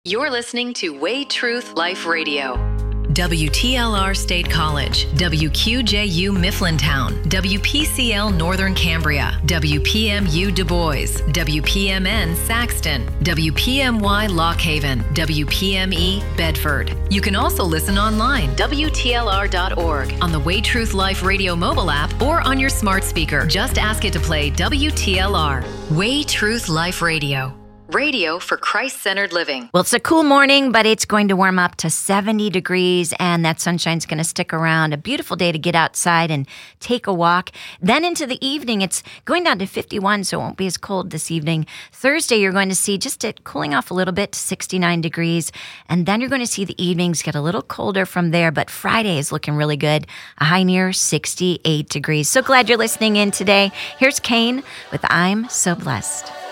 You're listening to Way Truth Life Radio. WTLR State College, WQJU Mifflintown, WPCL Northern Cambria, WPMU Du Bois, WPMN Saxton, WPMY Lock Haven, WPME Bedford. You can also listen online, WTLR.org, on the Way Truth Life Radio mobile app, or on your smart speaker. Just ask it to play WTLR. Way Truth Life Radio. Radio for Christ-centered living. Well, it's a cool morning, but it's going to warm up to 70 degrees, and that sunshine's going to stick around. A beautiful day to get outside and take a walk. Then into the evening, it's going down to 51, so it won't be as cold this evening. Thursday, you're going to see just it cooling off a little bit to 69 degrees, and then you're going to see the evenings get a little colder from there, but Friday is looking really good. A high near 68 degrees. So glad you're listening in today. Here's Kane with I'm So Blessed.